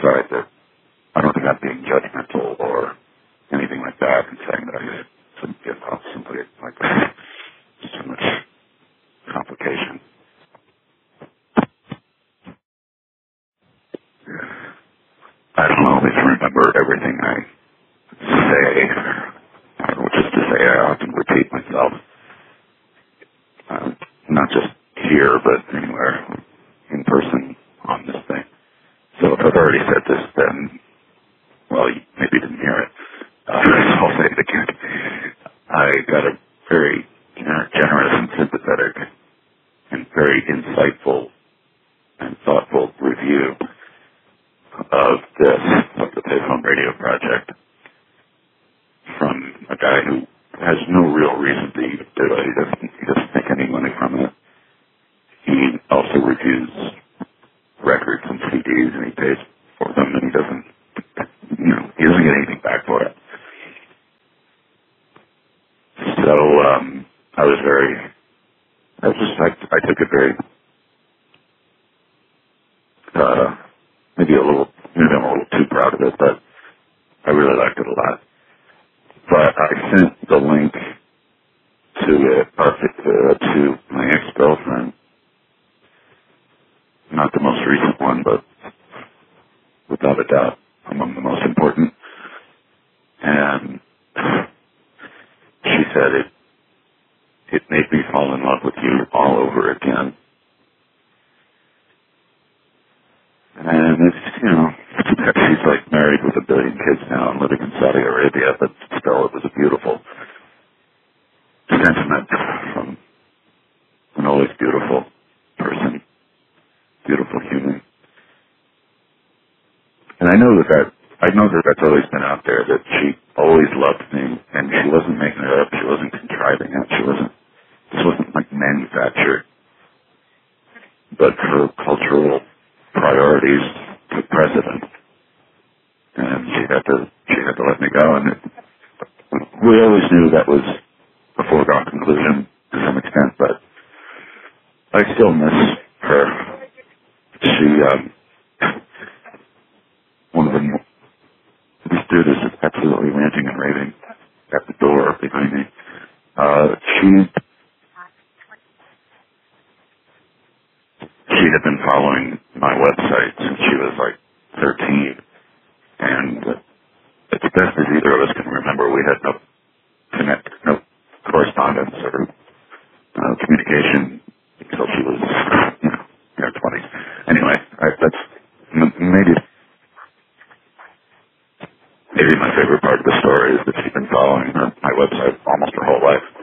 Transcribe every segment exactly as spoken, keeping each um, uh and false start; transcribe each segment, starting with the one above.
aside that I don't think I'm being judgmental or anything like that and saying that I shouldn't give up somebody like that. It's too much complication. I don't always remember everything I say, or just to say I often repeat myself. Uh, not just here, but anywhere in person on this thing. So if I've already said this, then, well, you maybe didn't hear it. Uh, so I'll say it again. I got a very you know, generous and sympathetic and very insightful and thoughtful review of this, of the Payphone Radio Project, from a guy who has no real reason to even do it. He doesn't, he doesn't make any money from it. He also reviews records and C Ds, and he pays for them, and he doesn't, you know, he doesn't get anything back for it. So um, I was very, I was just, I, I took it very, uh, maybe a little, maybe I'm a little too proud of it, but I really liked it a lot. But I sent the link to it, uh, to my ex-girlfriend, not the most recent one, but without a doubt among the most important. And she said it, it made me fall in love with you all over again. And it's, you know, she's like married with a billion kids now and living in Saudi Arabia, but still it was a beautiful sentiment from an always beautiful person, beautiful human. And I know that that, I know that that's always been out there, that she always loved me, and she wasn't making it up, she wasn't contriving it, she wasn't, this wasn't like manufactured, but her cultural priorities took precedent, and she had to, she had to let me go, and it, we always knew that was a foregone conclusion to some extent, but I still miss her. She, um, one of the, this dude is absolutely ranting and raving at the door behind me. Uh, she, she had been following my website since she was like thirteen, and as best as either of us can remember, we had no connect, no correspondence or uh, communication until she was, you know, in her twenties. Anyway, I, that's m- maybe maybe my favorite part of the story is that she's been following her, my website almost her whole life.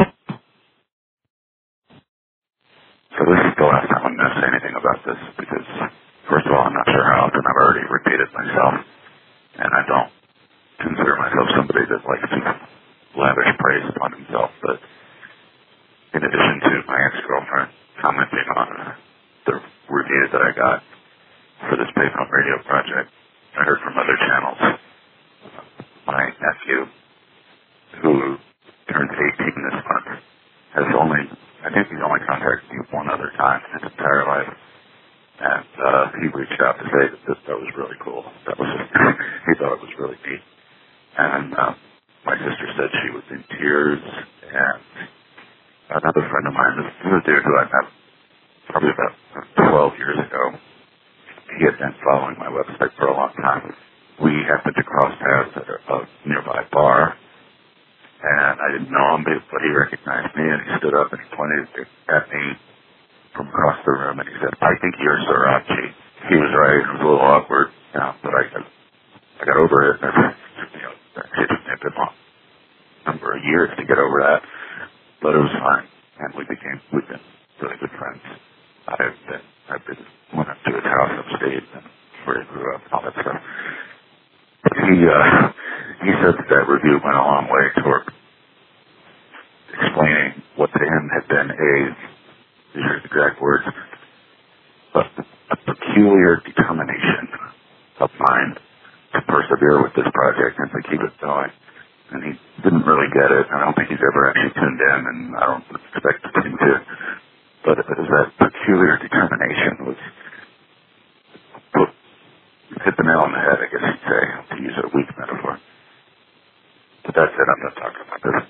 So this is the last time I'm going to say anything about this because, first of all, I'm not sure how often I've already repeated myself, and I don't consider myself somebody that likes to lavish praise upon himself, but in addition to my ex-girlfriend commenting on the review that I got for this Payphone Radio Project, I heard from other channels. My nephew, who turned eighteen this month, has only, I think he's only contacted me one other time in his entire life, and uh, he reached out to say that this, that was really cool. That was, he thought it was really neat. And uh, my sister said she was in tears, and another friend of mine, this is a dude who I met probably about twelve years ago. He had been following my website for a long time. We happened to cross paths at a, a nearby bar, and I didn't know him, but he recognized me, and he stood up and he pointed at me from across the room, and he said, "I think you're Sriracha." He was right. It was a little awkward, you know, but I, I got over it. You know, it took a long number of years to get over that, but it was fine, and we became, we've been really good friends. I've been, I've been, went up to his house upstate, and where he grew up, and all that stuff. He, uh, he said that that review went a long way toward explaining what to him had been a, these are his exact words, a, a peculiar determination of mine to persevere with this project and to keep it going. And he didn't really get it. I don't think he's ever actually tuned in, and I don't expect him to. But it was that peculiar determination was put, hit the nail on the head, I guess you'd say, to use a weak metaphor. But that's it. I'm not talking about this.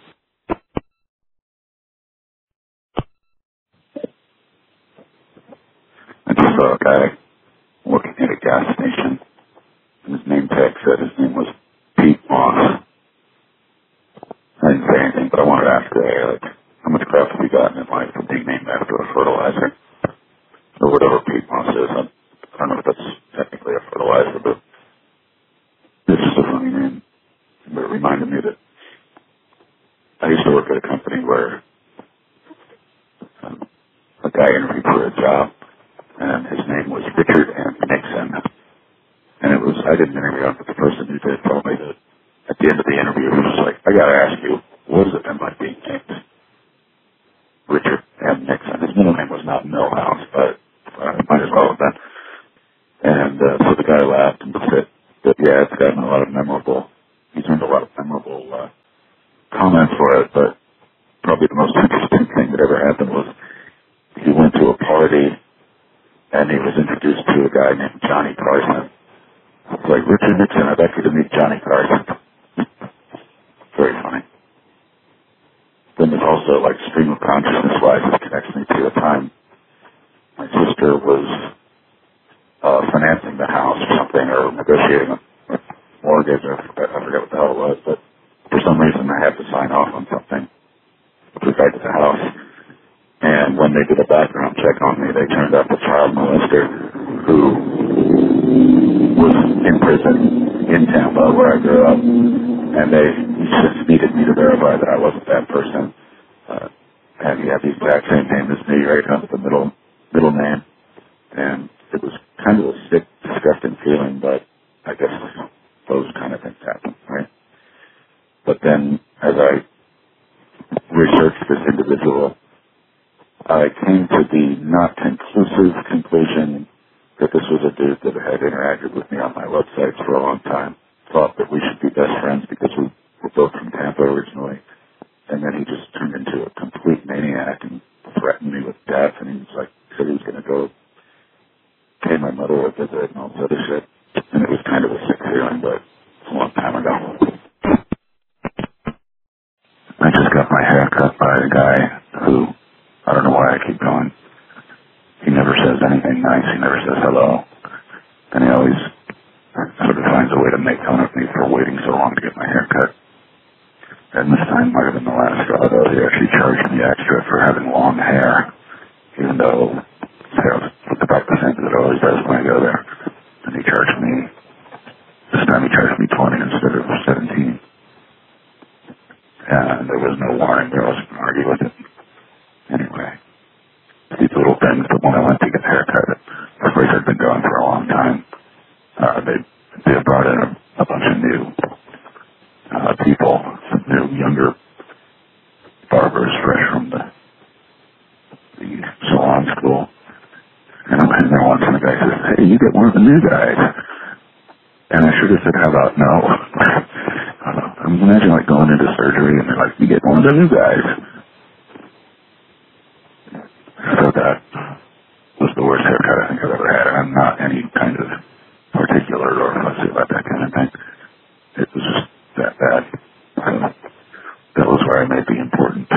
I just saw a guy working at a gas station, and his name tag said his name was Pete Moss. I didn't say anything, but I wanted to ask the guy, like, how much crap have you gotten in life for being named after a fertilizer? Or whatever Pete Moss is. I, I don't know if that's technically a fertilizer, but it's just a funny name. But it reminded me that I used to work at a company where um, a guy interviewed for a job, and his name was Richard M. Nixon. And it was, I didn't interview him, but the person who did told me that at the end of the interview, he was like, I gotta ask you, what does it been like being named Richard M. Nixon? His middle name was not Millhouse, but uh, it might as well have been. And uh, so the guy laughed and said that, yeah, it's gotten a lot of memorable, he's earned a lot of memorable uh, comments for it, but probably the most interesting thing that ever happened was he went to a party and he was introduced to a guy named Johnny Carson. It's like, Richard Nixon, I'd like you to meet Johnny Carson. Very funny. Then there's also, like, stream of consciousness-wise, it connects me to a time my sister was uh, financing the house or something, or negotiating a mortgage, or I forget, I forget what the hell it was, but for some reason I had to sign off on something with regard to the house. And when they did a background check on me, they turned up a child molester who was in prison in Tampa, where I grew up. And they just needed me to verify that I wasn't that person. Uh, and he had the exact same name as me, right up the middle middle name. And it was kind of a sick, disgusting feeling, but I guess those kind of things happen, right? But then, as I researched this individual, I came to the not conclusive conclusion that this was a dude that had interacted with me on my websites for a long time, thought that we should be best friends because we were both from Tampa originally, and then he just turned into a complete maniac and threatened me with death, and he was like, said he was going to go pay my mother a visit and all this other shit. And it was kind of a sick feeling, but it's a long time ago. I just got my hair cut by a guy who, I don't know why I keep going. He never says anything nice. He never says hello. And he always sort of finds a way to make fun of me for waiting so long to get my hair cut. And this time might have been the last straw, though. He actually charged me extra for having long hair, even though his hair looked about the same as it always does when I go there. And he charged me, this time he charged me twenty instead of seventeen. And there was no warning there. I wasn't going to argue with it. Anyway, these little things, but when I went to get a haircut, the place had been going for a long time. Uh, they, they had brought in a, a bunch of new uh, people, some new, younger barbers fresh from the, the salon school. And I'm in there once, and the guy says, hey, you get one of the new guys. And I should have said, how about no? uh, I mean, imagine like going into surgery, and they're like, you get one of the new guys. So that was the worst haircut I think I've ever had. And I'm not any kind of particular or fussy about that kind of thing. It was just that bad. So that was where I made the important